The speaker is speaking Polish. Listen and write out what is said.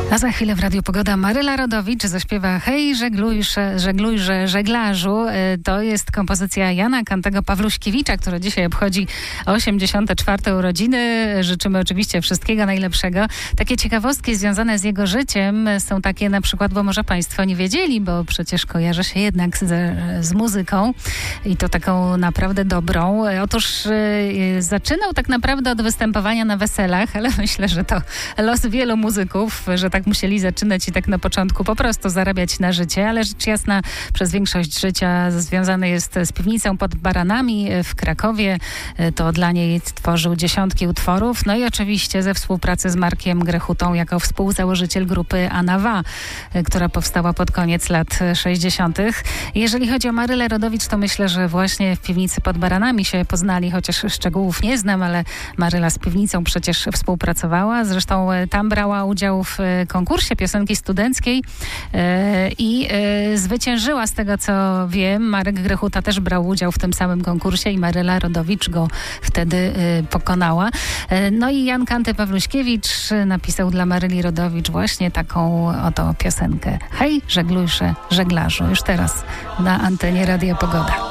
A za chwilę w Radiu Pogoda Maryla Rodowicz zaśpiewa Hej, żeglujże, żeglarzu. To jest kompozycja Jana Kantego Pawluśkiewicza, który dzisiaj obchodzi 84. urodziny. Życzymy oczywiście wszystkiego najlepszego. Takie ciekawostki związane z jego życiem są takie na przykład, bo może Państwo nie wiedzieli, bo przecież kojarzy się jednak z muzyką i to taką naprawdę dobrą. Otóż zaczynał tak naprawdę od występowania na weselach, ale myślę, że to los wielu muzyków, że tak musieli zaczynać i tak na początku po prostu zarabiać na życie, ale rzecz jasna przez większość życia związany jest z piwnicą pod Baranami w Krakowie. To dla niej tworzył dziesiątki utworów. No i oczywiście ze współpracy z Markiem Grechutą jako współzałożyciel grupy Anawa, która powstała pod koniec lat 60. Jeżeli chodzi o Marylę Rodowicz, to myślę, że właśnie w piwnicy pod Baranami się poznali, chociaż szczegółów nie znam, ale Maryla z piwnicą przecież współpracowała. Zresztą tam brała udział w konkursie piosenki studenckiej i zwyciężyła, z tego co wiem. Marek Grechuta też brał udział w tym samym konkursie i Maryla Rodowicz go wtedy pokonała. No i Jan Kanty Pawluśkiewicz napisał dla Maryli Rodowicz właśnie taką oto piosenkę. Hej, żeglujże, żeglarzu. Już teraz na antenie Radia Pogoda.